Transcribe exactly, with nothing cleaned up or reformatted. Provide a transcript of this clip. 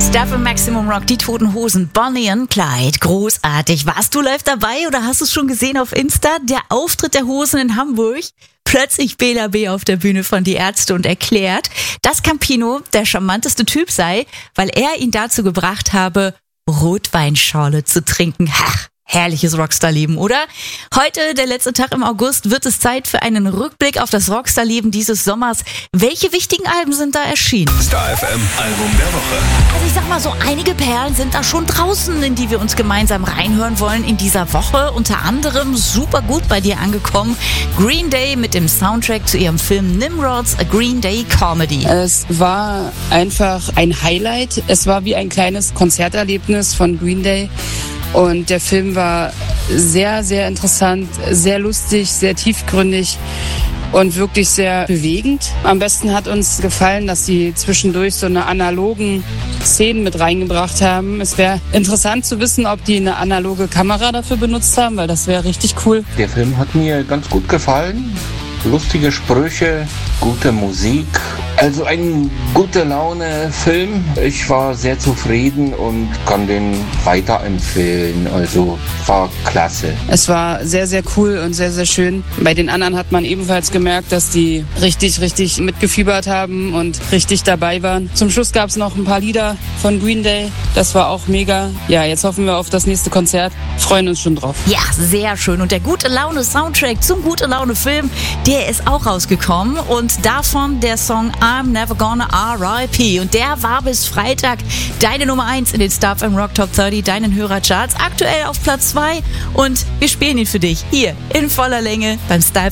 Stuff im Maximum Rock, die Toten Hosen, Bonnie und Clyde. Großartig. Warst du live dabei oder hast du es schon gesehen auf Insta? Der Auftritt der Hosen in Hamburg. Plötzlich Bela B. auf der Bühne von Die Ärzte und erklärt, dass Campino der charmanteste Typ sei, weil er ihn dazu gebracht habe, Rotweinschorle zu trinken. Ach, herrliches Rockstar-Leben, oder? Heute, der letzte Tag im August, wird es Zeit für einen Rückblick auf das Rockstar-Leben dieses Sommers. Welche wichtigen Alben sind da erschienen? Star F M Album der Woche. Also ich sag mal so, einige Perlen sind da schon draußen, in die wir uns gemeinsam reinhören wollen in dieser Woche. Unter anderem super gut bei dir angekommen, Green Day mit dem Soundtrack zu ihrem Film Nimrod's A Green Day Comedy. Es war einfach ein Highlight. Es war wie ein kleines Konzerterlebnis von Green Day. Und der Film war sehr, sehr interessant, sehr lustig, sehr tiefgründig und wirklich sehr bewegend. Am besten hat uns gefallen, dass sie zwischendurch so eine analogen Szenen mit reingebracht haben. Es wäre interessant zu wissen, ob die eine analoge Kamera dafür benutzt haben, weil das wäre richtig cool. Der Film hat mir ganz gut gefallen. Lustige Sprüche, gute Musik. Also ein gute Laune Film. Ich war sehr zufrieden und kann den weiterempfehlen. Also war klasse. Es war sehr, sehr cool und sehr, sehr schön. Bei den anderen hat man ebenfalls gemerkt, dass die richtig, richtig mitgefiebert haben und richtig dabei waren. Zum Schluss gab es noch ein paar Lieder von Green Day. Das war auch mega. Ja, jetzt hoffen wir auf das nächste Konzert. Freuen uns schon drauf. Ja, sehr schön. Und der gute Laune Soundtrack zum gute Laune Film, der ist auch rausgekommen. Und davon der Song I'm Never Gonna R I P. Und der war bis Freitag deine Nummer eins in den Star F M Rock Top dreißig, deinen Hörercharts. Aktuell auf Platz zwei. Und wir spielen ihn für dich hier in voller Länge beim Star F